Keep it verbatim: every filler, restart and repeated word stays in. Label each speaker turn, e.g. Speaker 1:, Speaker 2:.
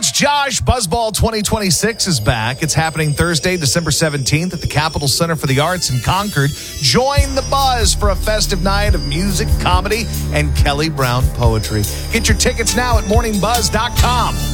Speaker 1: it's Josh. Buzzball twenty twenty-six is back. It's happening Thursday, December seventeenth at the Capitol Center for the Arts in Concord. Join the buzz for a festive night of music, comedy, and Kelly Brown poetry. Get your tickets now at morning buzz dot com.